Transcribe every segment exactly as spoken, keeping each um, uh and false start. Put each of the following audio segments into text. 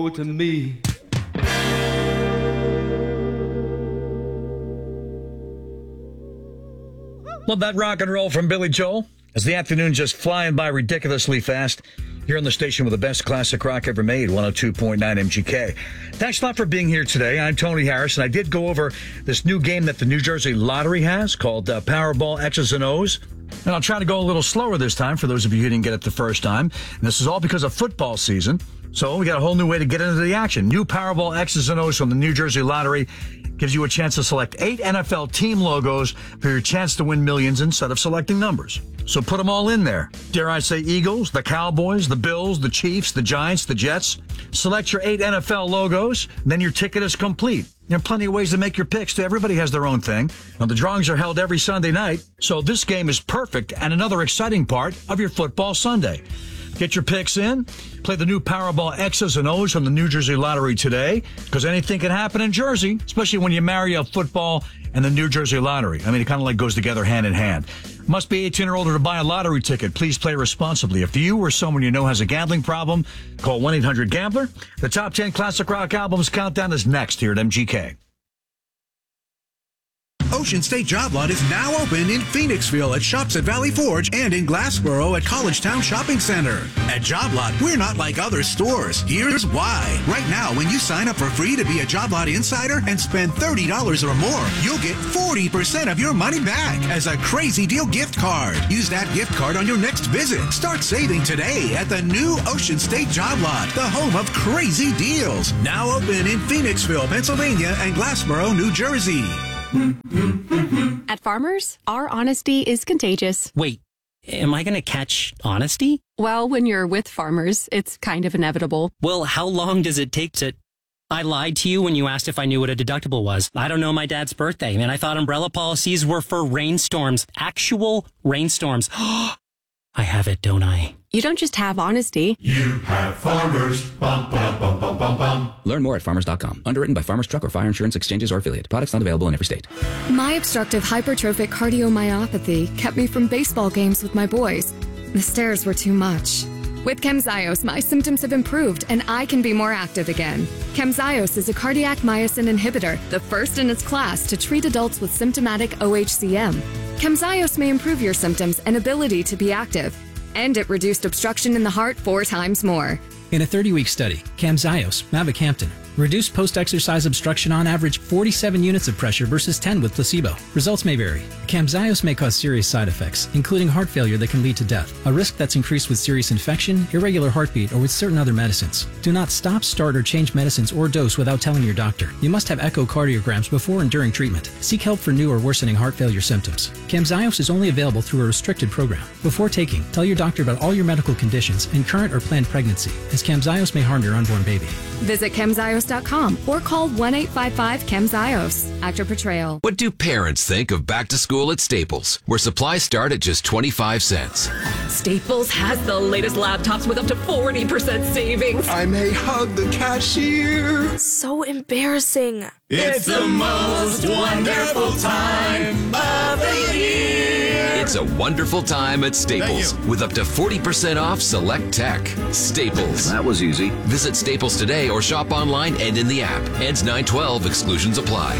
to me. Love that rock and roll from Billy Joel. As the afternoon just flying by ridiculously fast here on the station with the best classic rock ever made, one oh two point nine M G K. Thanks a lot for being here today. I'm Tony Harris, and I did go over this new game that the New Jersey Lottery has called uh, Powerball X's and O's. And I'll try to go a little slower this time for those of you who didn't get it the first time. And this is all because of football season. So we got a whole new way to get into the action. New Powerball X's and O's from the New Jersey Lottery gives you a chance to select eight N F L team logos for your chance to win millions instead of selecting numbers. So put them all in there. Dare I say Eagles, the Cowboys, the Bills, the Chiefs, the Giants, the Jets. Select your eight N F L logos, then your ticket is complete. There are plenty of ways to make your picks. Everybody has their own thing. Now, the drawings are held every Sunday night, so this game is perfect and another exciting part of your football Sunday. Get your picks in. Play the new Powerball X's and O's from the New Jersey Lottery today, because anything can happen in Jersey, especially when you marry up football and the New Jersey Lottery. I mean, it kind of like goes together hand in hand. Must be eighteen or older to buy a lottery ticket. Please play responsibly. If you or someone you know has a gambling problem, call one eight hundred gambler. The top ten classic rock albums countdown is next here at M G K. Ocean State Job Lot is now open in Phoenixville at Shops at Valley Forge and in Glassboro at Collegetown Shopping Center. At Job Lot, we're not like other stores. Here's why. Right now, when you sign up for free to be a Job Lot Insider and spend thirty dollars or more, you'll get forty percent of your money back as a Crazy Deal gift card. Use that gift card on your next visit. Start saving today at the new Ocean State Job Lot, the home of crazy deals. Now open in Phoenixville, Pennsylvania and Glassboro, New Jersey. At Farmers, our honesty is contagious. Wait, am I going to catch honesty? Well, when you're with Farmers, it's kind of inevitable. Well, how long does it take to... I lied to you when you asked if I knew what a deductible was. I don't know my dad's birthday, and I thought umbrella policies were for rainstorms. Actual rainstorms. I have it, don't I? You don't just have honesty. You have Farmers. Bum, bum, bum, bum, bum, bum. Learn more at farmers dot com. Underwritten by Farmers Truck or Fire Insurance Exchanges or Affiliate. Products not available in every state. My obstructive hypertrophic cardiomyopathy kept me from baseball games with my boys. The stairs were too much. With Camzyos, my symptoms have improved and I can be more active again. Camzyos is a cardiac myosin inhibitor, the first in its class to treat adults with symptomatic O H C M. Camzyos may improve your symptoms and ability to be active. And it reduced obstruction in the heart four times more. In a thirty-week study, Camzyos, mavacamten, reduced post-exercise obstruction on average forty-seven units of pressure versus ten with placebo. Results may vary. Camzyos may cause serious side effects, including heart failure that can lead to death, a risk that's increased with serious infection, irregular heartbeat, or with certain other medicines. Do not stop, start, or change medicines or dose without telling your doctor. You must have echocardiograms before and during treatment. Seek help for new or worsening heart failure symptoms. Camzyos is only available through a restricted program. Before taking, tell your doctor about all your medical conditions and current or planned pregnancy, as Camzyos may harm your unborn baby. Visit Camzyos dot com or call one eight five five Camzyos. Actor portrayal. What do parents think of back to school at Staples, where supplies start at just twenty-five cents? Staples has the latest laptops with up to forty percent savings. I may hug the cashier. So embarrassing. It's the most wonderful time of the year. It's a wonderful time at Staples with up to forty percent off select tech. Staples. That was easy. Visit Staples today or shop online and in the app. Ends nine twelve. Exclusions apply.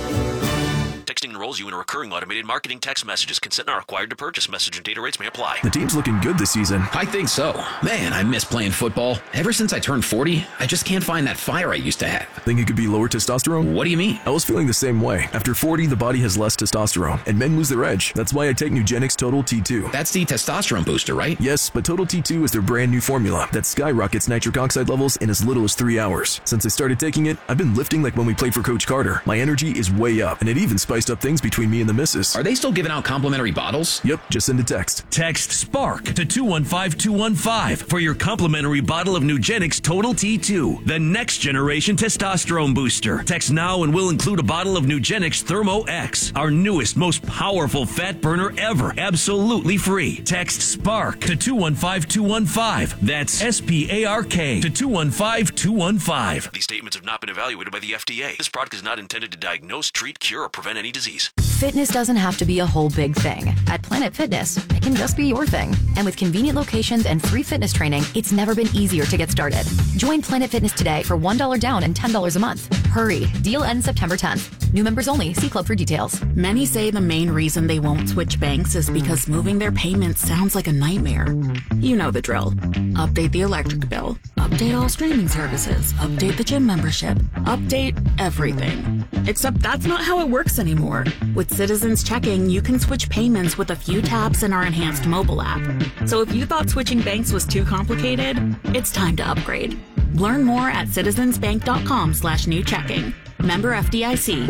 Texting enrolls you in a recurring automated marketing text messages. Consent not required to purchase. Message and data rates may apply. The team's looking good this season. I think so. Man, I miss playing football. Ever since I turned forty, I just can't find that fire I used to have. Think it could be lower testosterone? What do you mean? I was feeling the same way. After forty, the body has less testosterone, and men lose their edge. That's why I take Nugenix Total T two. That's the testosterone booster, right? Yes, but Total T two is their brand new formula that skyrockets nitric oxide levels in as little as three hours. Since I started taking it, I've been lifting like when we played for Coach Carter. My energy is way up, and it even spiced up things between me and the missus. Are they still giving out complimentary bottles? Yep, just send a text. Text SPARK to two one five two one five for your complimentary bottle of Nugenix Total T two, the next generation testosterone booster. Text now and we'll include a bottle of Nugenix Thermo X, our newest, most powerful fat burner ever, absolutely free. Text SPARK to two one five two one five. That's S P A R K to two one five two one five. These statements have not been evaluated by the F D A. This product is not intended to diagnose, treat, cure, or prevent any disease. Fitness doesn't have to be a whole big thing. At Planet Fitness, it can just be your thing. And with convenient locations and free fitness training, it's never been easier to get started. Join Planet Fitness today for one dollar down and ten dollars a month. Hurry. Deal ends September tenth. New members only. See club for details. Many say the main reason they won't switch banks is because moving their payments sounds like a nightmare. You know the drill. Update the electric bill. Update all streaming services. Update the gym membership. Update everything. Except that's not how it works anymore. With Citizens Checking, you can switch payments with a few taps in our enhanced mobile app. So if you thought switching banks was too complicated, it's time to upgrade. Learn more at citizensbank.com slash new checking. Member F D I C.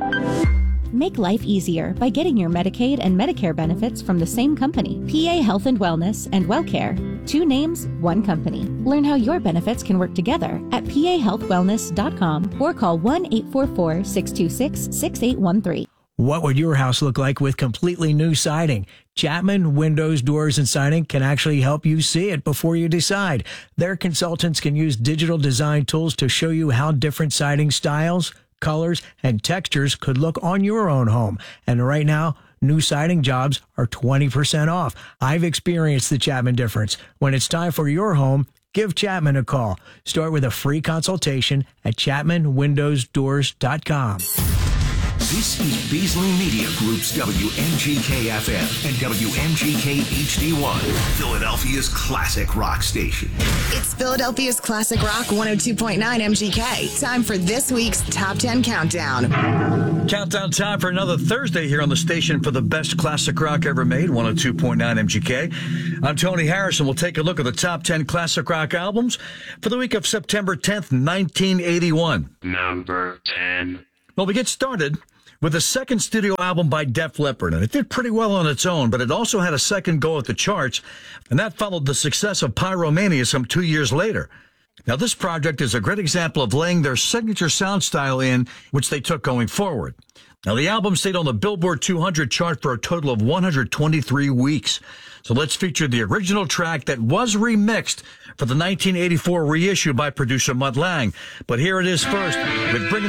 Make life easier by getting your Medicaid and Medicare benefits from the same company. P A Health and Wellness and WellCare. Two names, one company. Learn how your benefits can work together at P A health wellness dot com or call one eight four four, six two six, six eight one three. What would your house look like with completely new siding? Chapman Windows, Doors, and Siding can actually help you see it before you decide. Their consultants can use digital design tools to show you how different siding styles, colors, and textures could look on your own home. And right now, new siding jobs are twenty percent off. I've experienced the Chapman difference. When it's time for your home, give Chapman a call. Start with a free consultation at chapman windows doors dot com. This is Beasley Media Group's W M G K F M and W M G K H D one, Philadelphia's classic rock station. It's Philadelphia's classic rock one oh two point nine M G K. Time for this week's Top ten Countdown. Countdown time for another Thursday here on the station for the best classic rock ever made, one oh two point nine M G K. I'm Tony Harrison. We'll take a look at the top ten classic rock albums for the week of September tenth, nineteen eighty-one. Number ten. Well, we get started with the second studio album by Def Leppard, and it did pretty well on its own, but it also had a second go at the charts, and that followed the success of Pyromania some two years later. Now, this project is a great example of laying their signature sound style in, which they took going forward. Now, the album stayed on the Billboard two hundred chart for a total of one hundred twenty-three weeks. So let's feature the original track that was remixed for the nineteen eighty-four reissue by producer Mutt Lange. But here it is first with Bring